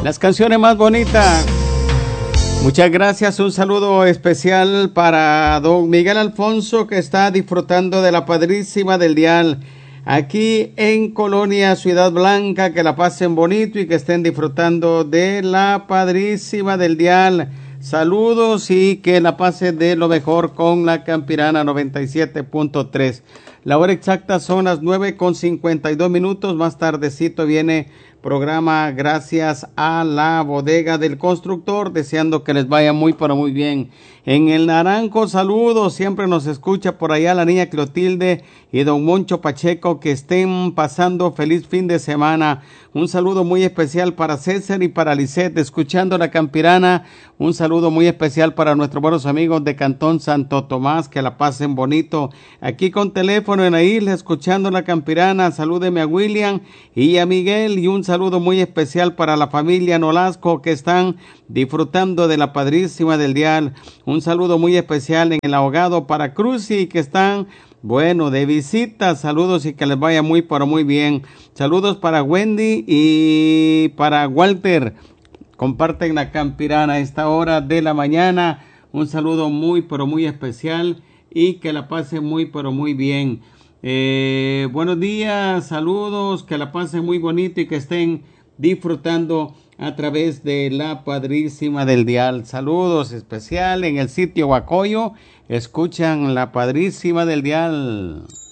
Las canciones más bonitas. Muchas gracias, un saludo especial para don Miguel Alfonso, que está disfrutando de la Padrísima del Dial aquí en Colonia Ciudad Blanca. Que la pasen bonito y que estén disfrutando de la Padrísima del Dial. Saludos y que la pasen de lo mejor con la Campirana 97.3. La hora exacta son las 9:52. Más tardecito viene programa Gracias a la Bodega del Constructor, deseando que les vaya muy pero muy bien. En el Naranjo, saludos, siempre nos escucha por allá la niña Clotilde y don Moncho Pacheco, que estén pasando feliz fin de semana. Un saludo muy especial para César y para Lisette, escuchando la Campirana. Un saludo muy especial para nuestros buenos amigos de Cantón Santo Tomás, que la pasen bonito. Aquí con teléfono en la isla, escuchando la Campirana. Salúdeme a William y a Miguel, y un saludo muy especial para la familia Nolasco, que están disfrutando de la Padrísima del Dial. Un saludo muy especial en el Ahogado para Cruci, que están, bueno, de visita. Saludos y que les vaya muy pero muy bien. Saludos para Wendy y para Walter. Comparten la Campirana a esta hora de la mañana. Un saludo muy pero muy especial y que la pasen muy pero muy bien. Buenos días, saludos, que la pasen muy bonito y que estén disfrutando a través de la Padrísima del Dial. Saludos especial en el sitio Huacoyo. Escuchan la Padrísima del Dial.